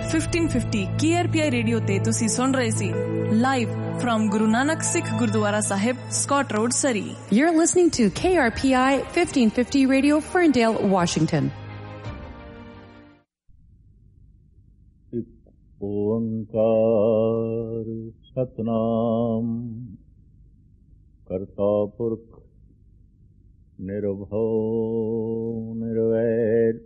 1550 KRPI radio ਤੇ ਤੁਸੀਂ ਸੁਣ ਰਹੇ ਸੀ live firm Guru Nanak Sikh Gurdwara Sahib, Scott road, Surrey. You're listening to KRPI 1550 Radio, Ferndale, Washington. ਓੰਕਾਰ ਸਤਨਾਮ ਕਰਤਾ ਪੁਰਖ ਨਿਰਭਉ ਨਿਰਵੈਰ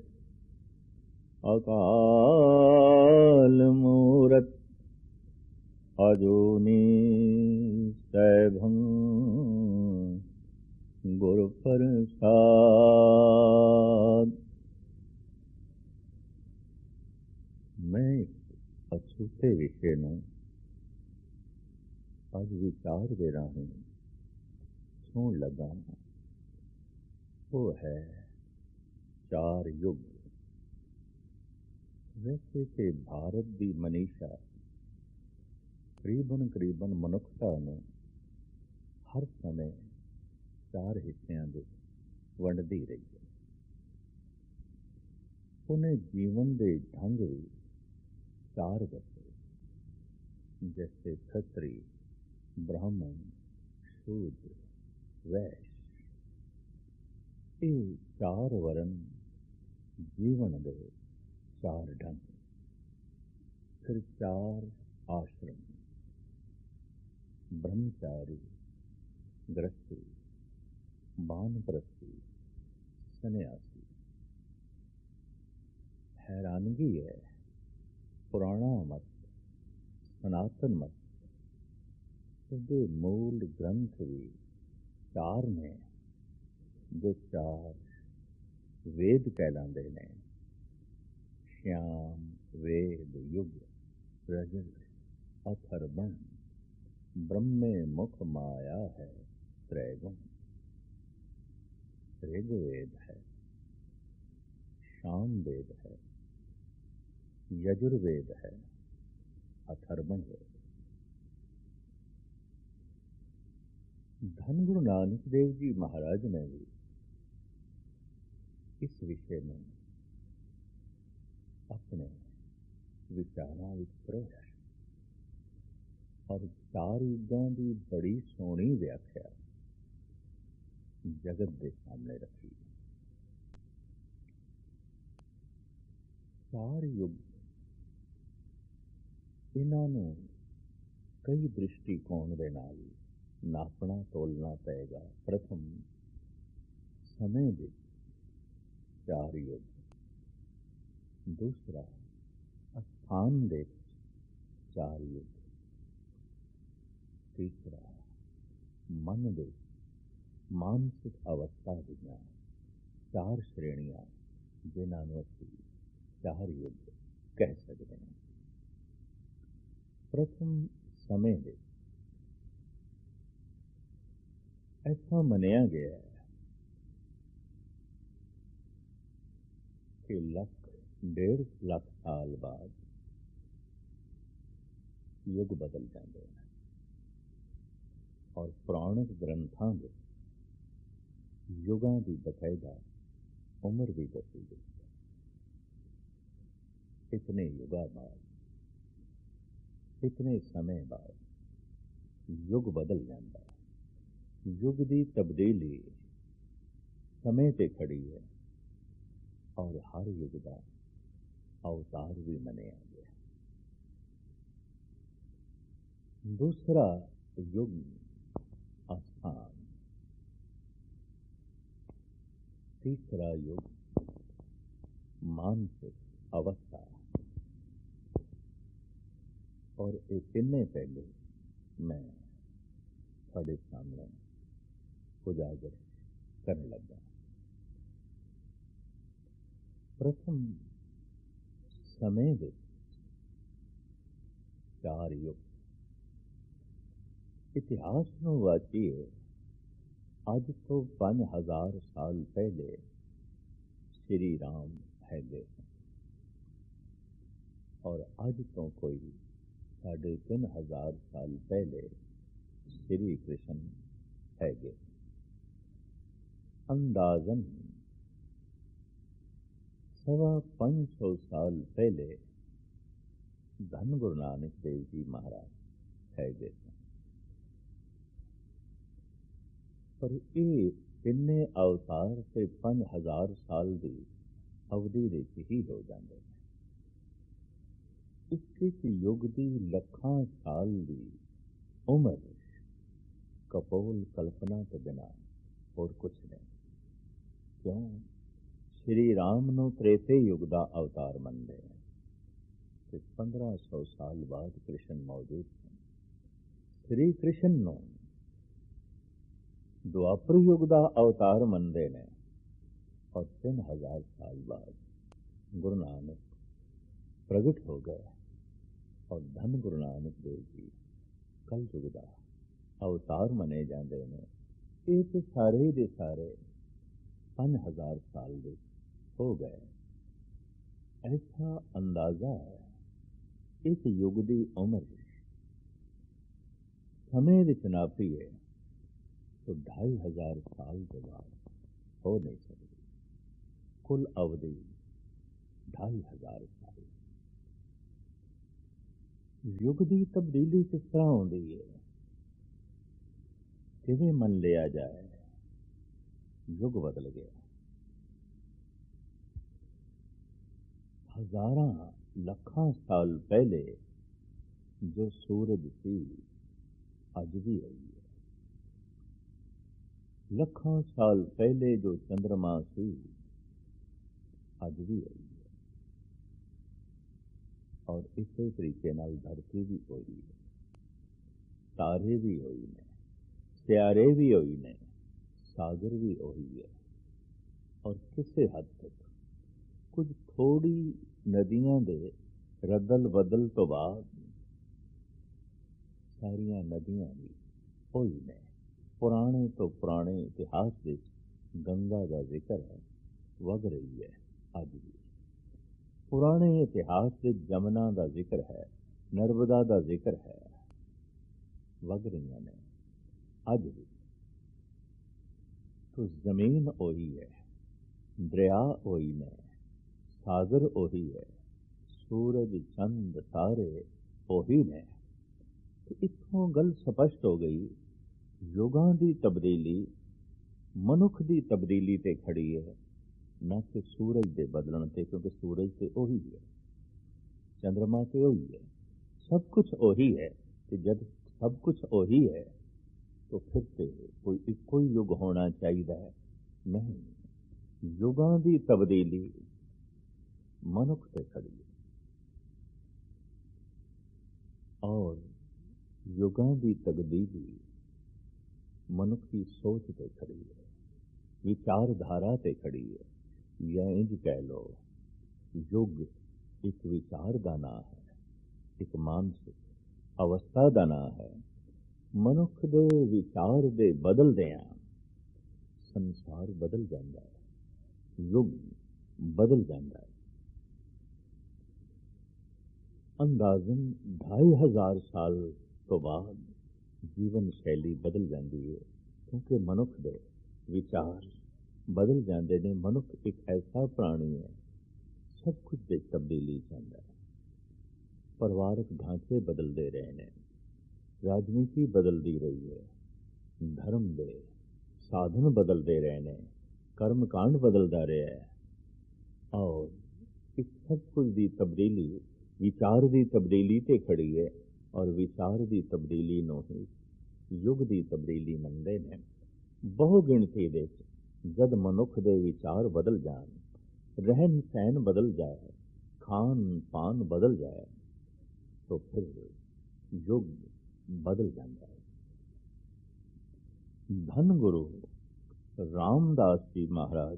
ਅਕਾਲ ਮੂਰਤ ਅਜੂਨੀ ਸੈਭੰ ਗੁਰ ਪ੍ਰਸਾਦ। ਮੈਂ ਅਛੂਤੇ ਵਿਸ਼ੇ ਨੂੰ ਅੱਜ ਵਿਚਾਰ ਦੇ ਰਾਹੀਂ ਸੁਣ ਲੱਗਾ ਹਾਂ। ਉਹ ਹੈ 4 ਯੁੱਗ। ਵੈਸੇ ਤੇ ਭਾਰਤ ਦੀ ਮਨੀਸ਼ਾ ਕਰੀਬਨ ਮਨੁੱਖਤਾ ਨੂੰ ਹਰ ਸਮੇਂ 4 ਹਿੱਸਿਆਂ ਦੇ ਵੰਡਦੀ ਰਹੀ ਹੈ। ਉਹਨੇ ਜੀਵਨ ਦੇ ਢੰਗ ਵੀ 4 ਦੱਸੇ, ਜੈਸੇ ਖੱਤਰੀ, ਬ੍ਰਾਹਮਣ, ਸ਼ੂਦਰ, ਵੈਸ਼। ਇਹ 4 ਵਰਨ ਜੀਵਨ ਦੇ 4 ਢੰਗ। ਫਿਰ 4 ਆਸ਼ਰਮ, ਬ੍ਰਹਮਚਾਰੀ, ਗ੍ਰਸਤੀ, ਬਾਨਪ੍ਰਸਤੀ, ਸੰਨਿਆਸੀ। ਹੈਰਾਨਗੀ ਹੈ, ਪੁਰਾਣਾ ਮਤ, ਸਨਾਤਨ ਮਤ, ਇਸਦੇ ਮੂਲ ਗ੍ਰੰਥ ਵੀ 4 ਨੇ, ਜੋ 4 ਵੇਦ ਕਹਿਲਾਉਂਦੇ ਨੇ। ਸ਼ਿਆਮ ਵੇਦ ਯੁੱਗ, ਰਜਲ ਅਥਰਵਣ, ਬ੍ਰਹਮੇ ਮੁਖ ਮਾਇਆ ਹੈ ਤ੍ਰੈਗੁਣ। ਰਿਗਵੇਦ ਹੈ, ਸ਼ਾਮ ਵੇਦ ਹੈ, ਯਜੁਰਵੇਦ ਹੈ, ਅਥਰਵਣ ਵੇਦ। ਧੰਨ ਗੁਰੂ ਨਾਨਕ ਦੇਵ ਜੀ ਮਹਾਰਾਜ ਨੇ ਵੀ ਇਸ ਵਿਸ਼ੇ ਨੂੰ ਆਪਣੇ ਵਿਚਾਰਾਂ ਵਿੱਚ ਪਰੋਇਆ ਔਰ 4 ਯੁੱਗਾਂ ਦੀ ਬੜੀ ਸੋਹਣੀ ਵਿਆਖਿਆ ਜਗਤ ਦੇ ਸਾਹਮਣੇ ਰੱਖੀ। 4 ਯੁੱਗ, ਇਹਨਾਂ ਨੂੰ ਕਈ ਦ੍ਰਿਸ਼ਟੀਕੋਣ ਦੇ ਨਾਲ ਨਾਪਣਾ ਤੋਲਣਾ ਪਏਗਾ। ਪ੍ਰਥਮ ਸਮੇਂ ਦੇ 4 ਯੁੱਗ, ਦੂਸਰਾ ਸਥਾਨ ਦੇ 4 ਯੁੱਗ, ਤੀਸਰਾ ਮਨ ਦੇ ਮਾਨਸਿਕ ਅਵਸਥਾ ਦੀਆਂ 4 ਸ਼੍ਰੇਣੀਆਂ, ਜਿਨ੍ਹਾਂ ਨੂੰ ਅਸੀਂ 4 ਯੁੱਗ ਕਹਿ ਸਕਦੇ ਹਾਂ। ਪ੍ਰਥਮ ਸਮੇਂ ਦੇ ਐਸਾ ਮੰਨਿਆ ਗਿਆ ਹੈ ਕਿ 1.5 ਲੱਖ ਸਾਲ ਬਾਅਦ ਯੁੱਗ ਬਦਲ ਜਾਂਦੇ ਹਨ ਔਰ ਪੁਰਾਣਿਕ ਗ੍ਰੰਥਾਂ ਦੇ ਯੁੱਗਾਂ ਦੀ ਬਕਾਇਦਾ ਉਮਰ ਵੀ ਦੱਸੀ ਗਈ ਹੈ। ਇਤਨੇ ਯੁੱਗਾਂ ਬਾਅਦ, ਇਤਨੇ ਸਮੇਂ ਬਾਅਦ ਯੁੱਗ ਬਦਲ ਜਾਂਦਾ ਹੈ। ਯੁੱਗ ਦੀ ਤਬਦੀਲੀ ਸਮੇਂ ਤੇ ਖੜੀ ਹੈ ਔਰ ਹਰ ਯੁੱਗ ਦਾ ਅਵਤਾਰ ਵੀ ਮੰਨਿਆ ਗਿਆ। ਦੂਸਰਾ ਯੁੱਗ ਅਸਥਾਨ, ਤੀਸਰਾ ਯੁੱਗ ਮਾਨਸਿਕ ਅਵਸਥਾ। ਔਰ ਇਹ ਤਿੰਨੇ ਪਹਿਲੂ ਮੈਂ ਤੁਹਾਡੇ ਸਾਹਮਣੇ ਉਜਾਗਰ ਕਰਨ ਲੱਗਾ। ਪ੍ਰਥਮ ਸਮੇਂ ਦੇ 4 ਯੁੱਗ। ਇਤਿਹਾਸ ਨੂੰ ਵਾਚੀਏ, ਅੱਜ ਤੋਂ 5000 ਸਾਲ ਪਹਿਲੇ ਸ਼੍ਰੀ ਰਾਮ ਹੈਗੇ ਔਰ ਅੱਜ ਤੋਂ ਕੋਈ 3500 ਸਾਲ ਪਹਿਲੇ ਸ਼੍ਰੀ ਕ੍ਰਿਸ਼ਨ ਹੈਗੇ। ਅੰਦਾਜ਼ਨ 550 ਸਾਲ ਪਹਿਲੇ ਧੰਨ ਗੁਰੂ ਨਾਨਕ ਦੇਵ ਜੀ ਮਹਾਰਾਜ ਹੈ ਗਏ ਸਨ। ਪਰ ਇਹ ਤਿੰਨੇ ਅਵਤਾਰ ਤੇ 5000 ਸਾਲ ਦੀ ਅਵਧੀ ਵਿੱਚ ਹੀ ਹੋ ਜਾਂਦੇ ਨੇ। ਇੱਕ ਯੁੱਗ ਦੀ ਲੱਖਾਂ ਸਾਲ ਦੀ ਉਮਰ ਕਪੋਲ ਕਲਪਨਾ ਤੋਂ ਬਿਨਾਂ ਹੋਰ ਕੁਛ ਨਹੀਂ। ਕਿਉਂ? ਸ਼੍ਰੀ ਰਾਮ ਨੂੰ ਤ੍ਰੇਤੇ ਯੁੱਗ ਦਾ ਅਵਤਾਰ ਮੰਨਦੇ ਨੇ ਤੇ 1500 ਸਾਲ ਬਾਅਦ ਕ੍ਰਿਸ਼ਨ ਮੌਜੂਦ ਸਨ। ਸ਼੍ਰੀ ਕ੍ਰਿਸ਼ਨ ਨੂੰ ਦੁਆਪਰ ਯੁੱਗ ਦਾ ਅਵਤਾਰ ਮੰਨਦੇ ਨੇ ਔਰ 3000 ਸਾਲ ਬਾਅਦ ਗੁਰੂ ਨਾਨਕ ਪ੍ਰਗਟ ਹੋ ਗਏ ਔਰ ਧੰਨ ਗੁਰੂ ਨਾਨਕ ਦੇਵ ਜੀ ਕਲ ਯੁੱਗ ਦਾ ਅਵਤਾਰ ਮੰਨੇ ਜਾਂਦੇ ਨੇ। ਇਹ ਤੇ ਸਾਰੇ ਦੇ ਸਾਰੇ 5000 ਸਾਲ ਦੇ ਹੋ ਗਏ। ਐਸਾ ਅੰਦਾਜ਼ਾ ਹੈ ਇਸ ਯੁੱਗ ਦੀ ਉਮਰ ਸਮੇਂ ਵਿੱਚ ਨਾਪੀਏ तो 2500 ਸਾਲ ਦੇ ਬਾਅਦ ਹੋ ਨਹੀਂ ਸਕਦੀ। ਕੁੱਲ ਅਵਧੀ 2500 ਸਾਲ। ਯੁੱਗ ਦੀ ਤਬਦੀਲੀ ਕਿਸ ਤਰ੍ਹਾਂ ਆਉਂਦੀ ਹੈ? ਕਿਵੇਂ ਮੰਨ ਲਿਆ ਜਾਏ? ਯੁੱਗ ਬਦਲ ਗਿਆ। ਹਜ਼ਾਰਾਂ ਲੱਖਾਂ ਸਾਲ ਪਹਿਲੇ ਜੋ ਸੂਰਜ ਸੀ ਅੱਜ ਵੀ ਹੈ। ਲੱਖਾਂ ਸਾਲ ਪਹਿਲੇ ਜੋ ਚੰਦਰਮਾ ਸੀ ਅੱਜ ਵੀ ਹੈ। ਔਰ ਇਸੇ ਤਰੀਕੇ ਨਾਲ ਧਰਤੀ ਵੀ ਹੋਈ ਹੈ, ਤਾਰੇ ਵੀ ਹੋਈ ਨੇ, ਸਿਆਰੇ ਵੀ ਹੋਈ ਨੇ, ਸਾਗਰ ਵੀ ਉਹੀ ਹੈ। ਔਰ ਕਿਸੇ ਹੱਦ ਤੱਕ ਕੁਝ ਥੋੜੀ ਨਦੀਆਂ ਦੇ ਰਦਲ ਬਦਲ ਤੋਂ ਬਾਅਦ ਸਾਰੀਆਂ ਨਦੀਆਂ ਵੀ ਉਹੀ ਨੇ। ਪੁਰਾਣੇ ਤੋਂ ਪੁਰਾਣੇ ਇਤਿਹਾਸ ਵਿੱਚ ਗੰਗਾ ਦਾ ਜ਼ਿਕਰ ਹੈ, ਵਗ ਰਹੀ ਹੈ ਅੱਜ ਵੀ। ਪੁਰਾਣੇ ਇਤਿਹਾਸ ਵਿੱਚ ਜਮਨਾ ਦਾ ਜ਼ਿਕਰ ਹੈ, ਨਰਮਦਾ ਦਾ ਜ਼ਿਕਰ ਹੈ, ਵਗ ਰਹੀਆਂ ਨੇ ਅੱਜ ਵੀ। तो ਜ਼ਮੀਨ ਉਹੀ ਹੈ, ਦਰਿਆ ਉਹੀ ਨੇ, ਸਾਗਰ ਉਹੀ ਹੈ, ਸੂਰਜ ਚੰਦ ਤਾਰੇ ਉਹੀ ਨੇ। ਇੱਥੋਂ ਗੱਲ ਸਪਸ਼ਟ ਹੋ ਗਈ, ਯੁਗਾਂ ਦੀ ਤਬਦੀਲੀ ਮਨੁੱਖ ਦੀ ਤਬਦੀਲੀ ਤੇ ਖੜੀ ਹੈ, ਨਾ ਕਿ ਸੂਰਜ ਦੇ ਬਦਲਣ ਤੇ। ਕਿਉਂਕਿ ਸੂਰਜ ਤੇ ਉਹੀ ਹੈ, ਚੰਦਰਮਾ ਤੇ ਉਹੀ ਹੈ, ਸਭ ਕੁਛ ਉਹੀ ਹੈ। ਤੇ ਜਦ ਸਭ ਕੁਛ ਉਹੀ ਹੈ तो फिर से कोई ਇੱਕੋ ਹੀ ਯੁੱਗ ਹੋਣਾ ਚਾਹੀਦਾ ਹੈ? ਨਹੀਂ, ਯੁਗਾਂ ਦੀ ਤਬਦੀਲੀ ਮਨੁੱਖ ਤੇ ਖੜੀ ਹੈ ਔਰ ਯੁਗਾਂ ਦੀ ਤਬਦੀਲੀ ਮਨੁੱਖ ਦੀ ਸੋਚ ਤੇ ਖੜੀ ਹੈ, ਵਿਚਾਰਧਾਰਾ ਤੇ ਖੜੀ ਹੈ। ਜਾਂ ਇੰਝ ਕਹਿ ਲਓ, ਯੁੱਗ ਇੱਕ ਵਿਚਾਰ ਦਾ ਨਾਂ ਹੈ, ਇੱਕ ਮਾਨਸਿਕ ਅਵਸਥਾ ਦਾ ਨਾਂ ਹੈ। ਮਨੁੱਖ ਦੇ ਵਿਚਾਰ ਦੇ ਬਦਲਦਿਆਂ ਸੰਸਾਰ ਬਦਲ ਜਾਂਦਾ ਹੈ, ਯੁੱਗ ਬਦਲ ਜਾਂਦਾ ਹੈ। ਅੰਦਾਜ਼ਨ 2500 ਸਾਲ ਤੋਂ ਬਾਅਦ ਜੀਵਨ ਸ਼ੈਲੀ ਬਦਲ ਜਾਂਦੀ ਹੈ, ਕਿਉਂਕਿ ਮਨੁੱਖ ਦੇ ਵਿਚਾਰ ਬਦਲ ਜਾਂਦੇ ਨੇ। ਮਨੁੱਖ ਇੱਕ ਐਸਾ ਪ੍ਰਾਣੀ ਹੈ, ਸਭ ਕੁਝ ਦੇ ਤਬਦੀਲੀ ਚਾਹੁੰਦਾ ਹੈ। ਪਰਿਵਾਰਕ ਢਾਂਚੇ ਬਦਲਦੇ ਰਹੇ ਨੇ, ਰਾਜਨੀਤੀ ਬਦਲਦੀ ਰਹੀ ਹੈ, ਧਰਮ ਦੇ ਸਾਧਨ ਬਦਲਦੇ ਰਹੇ ਨੇ, ਕਰਮ ਕਾਂਡ ਬਦਲਦਾ ਰਿਹਾ ਹੈ। ਔਰ ਇਸ ਸਭ ਕੁਝ ਦੀ ਤਬਦੀਲੀ ਵਿਚਾਰ ਦੀ ਤਬਦੀਲੀ ਤੇ ਖੜੀ ਹੈ ਔਰ ਵਿਚਾਰ ਦੀ ਤਬਦੀਲੀ ਨੂੰ ਹੀ ਯੁੱਗ ਦੀ ਤਬਦੀਲੀ ਮੰਨਦੇ ਨੇ। ਬਹੁ ਗਿਣਤੀ ਦੇ ਜਦ ਮਨੁੱਖ ਦੇ ਵਿਚਾਰ ਬਦਲ ਜਾਣ, ਰਹਿਣ ਸਹਿਣ ਬਦਲ ਜਾਏ, ਖਾਣ ਪਾਨ ਬਦਲ ਜਾਏ, तो फिर युग बदल जाता है। धन गुरु रामदास जी महाराज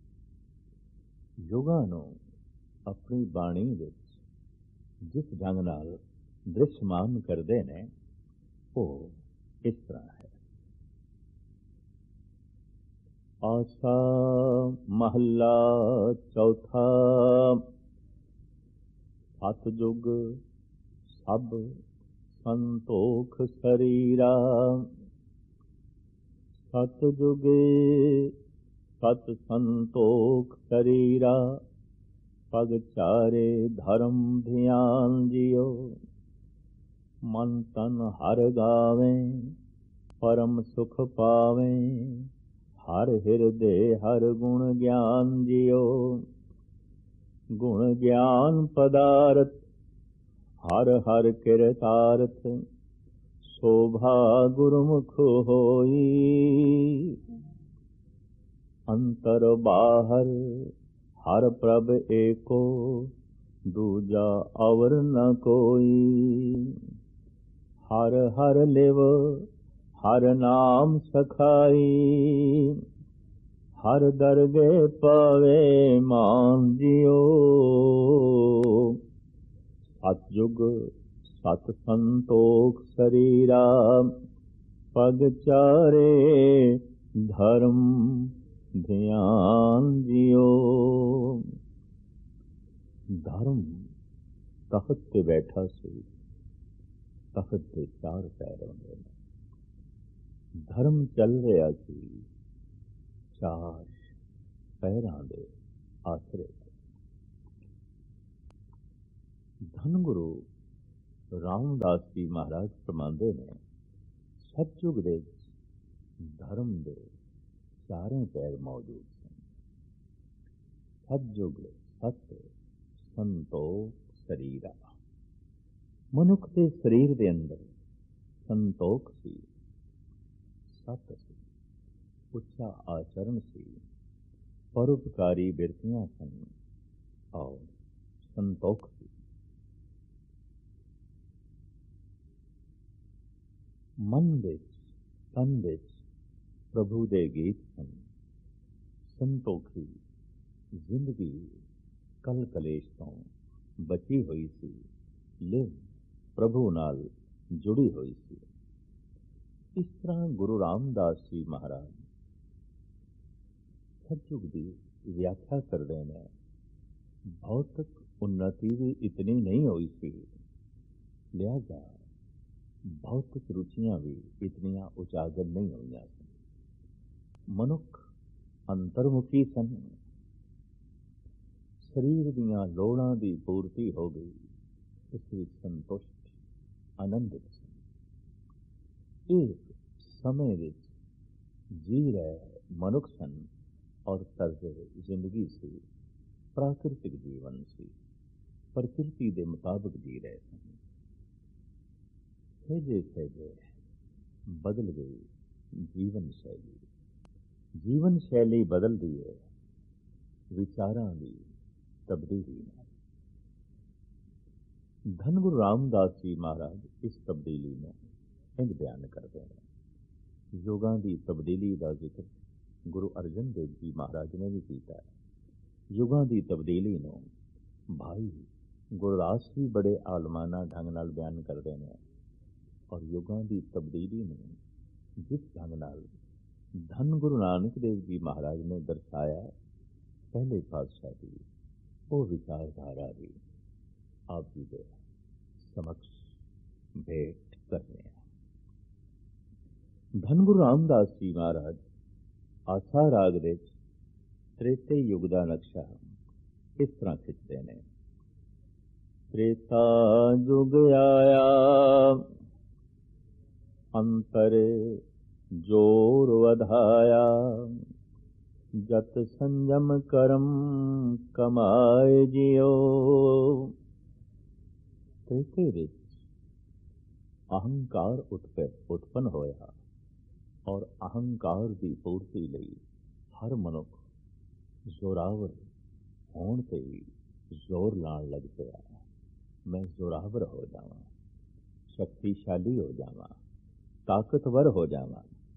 युगां नूं अपनी बाणी विच जिस ढंग नाल दृश्यमान करते हैं वो इस तरह है। आसा महला चौथा, सतयुग सब संतोख शरीरा, सतयुगे सत संतोख शरीरा, पग चारे धर्म ध्यान जियो, मन तन हर गावें परम सुख पावें, हर हिरदे हर गुण ज्ञान जियो। गुण ज्ञान पदारथ हर हर किरतार्थ, शोभा गुरुमुख होई। अंतर बाहर हर प्रभ एको, दूजा अवर न कोई। हर हर लिव हर नाम सखाई, हर दरगे पावे मान जियो। सतयुग सत संतोख शरीरा, पग चारे धर्म ध्यान जियो। धर्म तख्त ते बैठा सी, तख्त ते चार पैर होंदे ने। धर्म चल रहा सी चार पैरां दे आसरे। धन गुरु रामदास जी महाराज फरमांदे ने, सतयुग दे धर्म दे चारें पैर मौजूद सन। सतयुग सत संतोख शरीरा, मनुख के शरीर के अंदर संतोख सी, सत सी, उच्चा आचरण सी, परोपकारी बिरतियां सन और संतोख सी। मन विच तन विच प्रभु दे गीत सन। संतोखी जिंदगी कल कलेश तो बची हुई सी, लिव प्रभु नाल जुड़ी हुई सी। इस तरह गुरु रामदास जी महाराज सतयुग की व्याख्या करते हैं। भौतिक उन्नति भी इतनी नहीं हुई सी, लिहाजा भौतिक रुचियां भी इतनियां उजागर नहीं हुई सन। मनुख अंतर्मुखी सन, शरीर दियां लोड़ां दी पूर्ति हो गई, इस विच संतुष्ट आनंदित सन। एक समय विच जी रहे मनुख सन और तर्ज जिंदगी सी प्राकृतिक जीवन सी, प्रकृति के मुताबिक जी रहे सन। सहजे सहजे बदल गई जीवन शैली। जीवन शैली बदल दी है विचारां दी तब्दीली में। धन गुरु रामदास जी महाराज इस तब्दीली में इंज बयान करते हैं। युगां दी तब्दीली का जिक्र गुरु अर्जन देव जी महाराज ने भी किया है। युगां दी तब्दीली नूं भाई गुरदास भी बड़े आलमाना ढंग नाल बयान करते हैं और युगां दी तब्दीली नूं जिस ढंग नाल धन गुरु नानक देव जी महाराज ने दर्शाया पहले पातशाह की वो विचारधारा भी आप जी के समक्ष भेंट करने हैं। धन गुरु रामदास जी महाराज आसा राग दे त्रेते युग का नक्शा इस तरह खिंचते हैं। त्रेता युग आया अंतर जोर वधाया, जत संयम करम कमाए जियो। त्रेते विच अहंकार उत्पन्न होया और अहंकार की पूर्ति लई हर मनुख जोरावर होण ते जोर लाण लग पिया। मैं जोरावर हो जावां, शक्तिशाली हो जावां, ताकतवर हो जावां।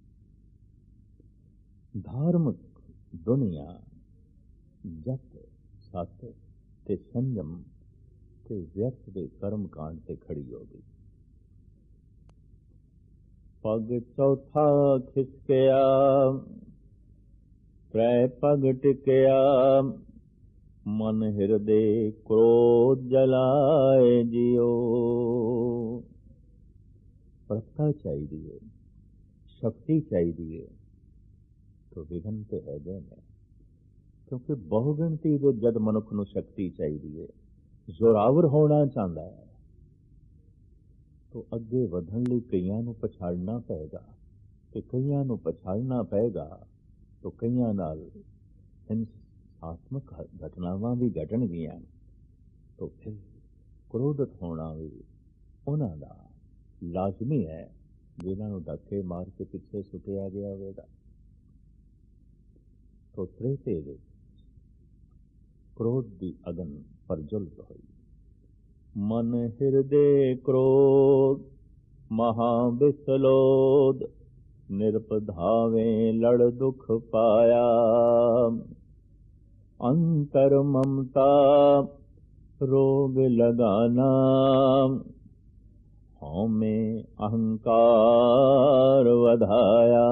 धार्मिक दुनिया जत सत ते संयम ते व्यर्थ के कर्म कांड से खड़ी हो गई। पग चौथा खिसकया त्रै पग टिकया, मन हृदय क्रोध जलाए जियो। प्रथा चाहिए, शक्ति चाहिए तो विघन तो है गए। ਕਿਉਂਕਿ ਬਹੁ ਗਿਣਤੀ ਦੇ ਜਦ ਮਨੁੱਖ ਨੂੰ ਸ਼ਕਤੀ ਚਾਹੀਦੀ ਹੈ, ਜ਼ੋਰਾਵਰ ਹੋਣਾ ਚਾਹੁੰਦਾ ਹੈ, ਤਾਂ ਅੱਗੇ ਵਧਣ ਲਈ ਕਈਆਂ ਨੂੰ ਪਛਾੜਨਾ ਪਏਗਾ, ਤੇ ਕਈਆਂ ਨੂੰ ਪਛਾੜਨਾ ਪਏਗਾ ਤਾਂ ਕਈਆਂ ਨਾਲ ਹਿੰਸਾਤਮਕ ਘਟਨਾਵਾਂ ਵੀ ਘਟਣਗੀਆਂ, ਤਾਂ ਫਿਰ ਕ੍ਰੋਧਿਤ ਹੋਣਾ ਵੀ ਉਹਨਾਂ ਦਾ ਲਾਜ਼ਮੀ ਹੈ, ਜਿਨ੍ਹਾਂ ਨੂੰ ਧੱਕੇ ਮਾਰ ਕੇ ਪਿੱਛੇ ਸੁੱਟਿਆ ਗਿਆ ਹੋਵੇਗਾ। ਤਾਂ ਤ੍ਰੇਤੇ ਵਿੱਚ ਕ੍ਰੋਧ ਦੀ ਅਗਨ ਪ੍ਰਜਵਲਿਤ ਹੋਈ। ਮਨ ਹਿਰਦੇ ਕ੍ਰੋਧ ਮਹਾ ਬਿਸਲੋਦ, ਨਿਰਪਧਾਵੇਂ ਲੜ ਦੁਖ ਪਾਇਆ। ਅੰਤਰ ਮਮਤਾ ਰੋਗ ਲਗਾਨਾ, ਹਉਮੈ ਅਹੰਕਾਰ ਵਧਾਇਆ।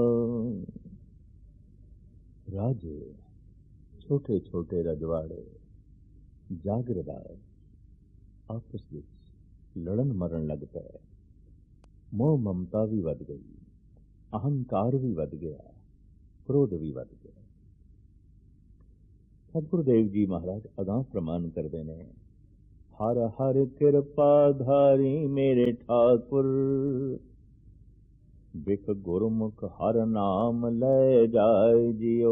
ਰਾਜੇ ਛੋਟੇ ਛੋਟੇ ਰਜਵਾੜੇ ਜਾਗੀਰਦਾਰ ਆਪਸ ਵਿੱਚ ਲੜਨ ਮਰਨ ਲੱਗ ਪਏ। ਮੋਹ ਮਮਤਾ ਵੀ ਵੱਧ ਗਈ, ਅਹੰਕਾਰ ਵੀ ਵੱਧ ਗਿਆ, ਕ੍ਰੋਧ ਵੀ ਵੱਧ ਗਿਆ। ਸਤਿਗੁਰੂ ਦੇਵ ਜੀ ਮਹਾਰਾਜ ਅਗਾਂਹ ਪ੍ਰਮਾਣ ਕਰਦੇ ਨੇ, ਹਰ ਹਰ ਕਿਰਪਾ ਧਾਰੀ ਮੇਰੇ ਠਾਕੁਰ, ਬਿਖ ਗੁਰਮੁਖ ਹਰ ਨਾਮ ਲੈ ਜਾਏ ਜਿਉ।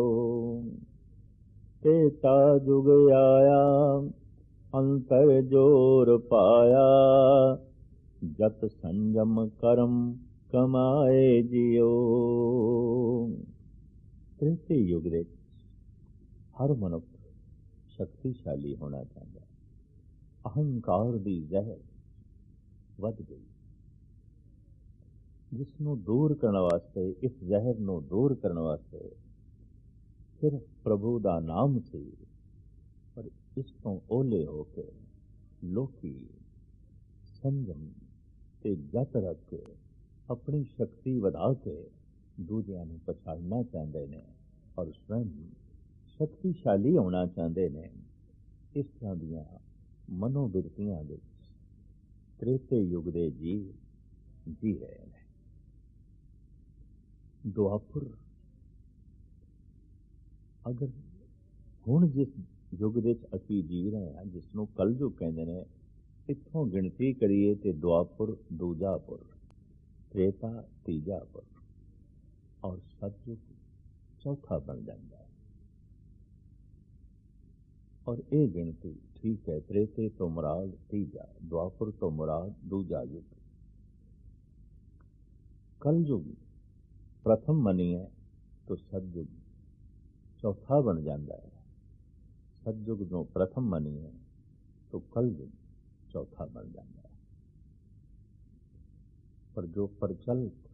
ਤੇਤਾ ਜੁਗ ਆਇਆ ਅੰਤਰ ਜੋਰ ਪਾਇਆ, ਜਤ ਸੰਜਮ ਕਰਮ ਕਮਾਏ ਜਿਉ। ਤ੍ਰੇਤੇ ਯੁਗ ਵਿੱਚ ਹਰ ਮਨੁੱਖ ਸ਼ਕਤੀਸ਼ਾਲੀ ਹੋਣਾ ਚਾਹੁੰਦਾ। ਅਹੰਕਾਰ ਦੀ ਜ਼ਹਿਰ ਵੱਧ ਗਈ, ਜਿਸ ਨੂੰ ਦੂਰ ਕਰਨ ਵਾਸਤੇ, ਇਸ ਜ਼ਹਿਰ ਨੂੰ ਦੂਰ ਕਰਨ ਵਾਸਤੇ ਸਿਰਫ ਪ੍ਰਭੂ ਦਾ ਨਾਮ ਸੀ। ਪਰ ਇਸ ਤੋਂ ਓਲੇ ਹੋ ਕੇ ਲੋਕੀ ਸੰਜਮ ਤੇ ਜਤ ਰੱਖ ਕੇ ਆਪਣੀ ਸ਼ਕਤੀ ਵਧਾ ਕੇ ਦੂਜਿਆਂ ਨੂੰ ਪਛਾੜਨਾ ਚਾਹੁੰਦੇ ਨੇ, ਔਰ ਸਵੈਂ ਸ਼ਕਤੀਸ਼ਾਲੀ ਹੋਣਾ ਚਾਹੁੰਦੇ ਨੇ। ਇਸ ਤਰ੍ਹਾਂ ਦੀਆਂ ਮਨੋਬਿਰਤੀਆਂ ਵਿੱਚ ਤ੍ਰੇਤੇ ਯੁਗ ਦੇ ਜੀ ਰਹੇ ਨੇ। ਦੁਆਪੁਰ ਅਗਰ ਹੁਣ ਜਿਸ ਯੁੱਗ ਵਿੱਚ ਅਸੀਂ ਜੀ ਰਹੇ ਹਾਂ, ਜਿਸ ਨੂੰ ਕਲਯੁਗ ਕਹਿੰਦੇ ਨੇ, ਇੱਥੋਂ ਗਿਣਤੀ ਕਰੀਏ ਤੇ ਦੁਆਪੁਰ ਦੂਜਾ ਪੁਰ, ਤ੍ਰੇਤਾ ਤੀਜਾ ਪੁਰ, ਔਰ ਸਤਯੁਗ ਚੌਥਾ ਬਣ ਜਾਂਦਾ ਹੈ। ਔਰ ਇਹ ਗਿਣਤੀ ਠੀਕ ਹੈ, ਤ੍ਰੇਤੇ ਤੋਂ ਮੁਰਾਦ ਤੀਜਾ, ਦੁਆਪੁਰ ਤੋਂ ਮੁਰਾਦ ਦੂਜਾ ਯੁੱਗ। ਕਲਯੁਗ ਪ੍ਰਥਮ ਮੰਨੀਏ ਤਾਂ ਸਤਯੁਗ ਚੌਥਾ ਬਣ ਜਾਂਦਾ ਹੈ। ਸਤਯੁਗ ਨੂੰ ਪ੍ਰਥਮ ਮੰਨੀਏ ਤਾਂ ਕਲਯੁਗ ਚੌਥਾ ਬਣ ਜਾਂਦਾ ਹੈ। ਪਰ ਜੋ ਪ੍ਰਚਲਿਤ